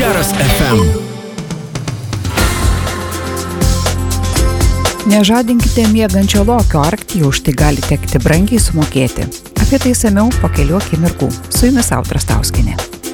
Meras FM. Nežadinkite miegančio lokio, arktyje už tai gali tekti brangiai sumokėti. Apie tai išsamiau po kelių akimirkų. Su jumis Audra Stauskienė.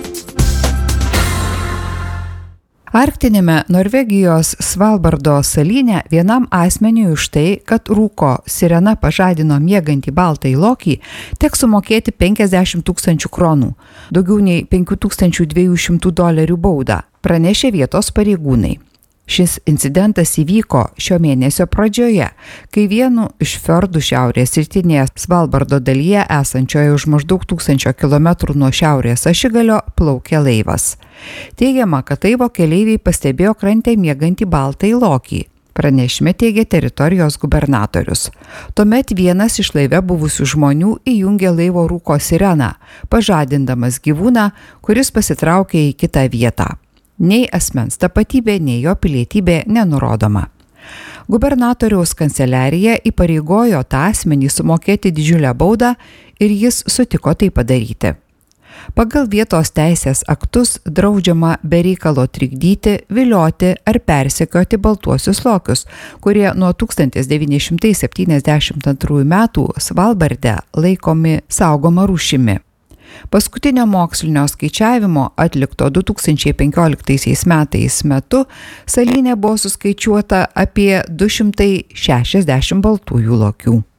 Arktinėme Norvegijos Svalbardo salyne vienam asmeniui už tai, kad rūko sirena pažadino miegantį baltąjį lokį, teks sumokėti 50 000 kronų, daugiau nei $5200 baudą, pranešė vietos pareigūnai. Šis incidentas įvyko šio mėnesio pradžioje, kai vienu iš fjordų šiaurės rytinėje Svalbardo dalyje esančioje už maždaug 1000 km nuo šiaurės ašigalio plaukė laivas. Teigiama, kad laivo keleiviai pastebėjo krante miegantį baltąjį lokį. Pranešime teigia teritorijos gubernatorius. Tuomet vienas iš laive buvusių žmonių įjungė laivo rūko sireną, pažadindamas gyvūną, kuris pasitraukė į kitą vietą. Nei asmens tapatybė, nei jo pilietybė nenurodoma. Gubernatoriaus kanceliarija įpareigojo tą asmenį sumokėti didžiulę baudą ir jis sutiko tai padaryti. Pagal vietos teisės aktus draudžiama be reikalo trikdyti, vilioti ar persekioti baltuosius lokius, kurie nuo 1972 metų Svalbarde laikomi saugoma rūšimi. Paskutinio mokslinio skaičiavimo atlikto 2015 metais metu salyne buvo suskaičiuota apie 260 baltųjų lokių.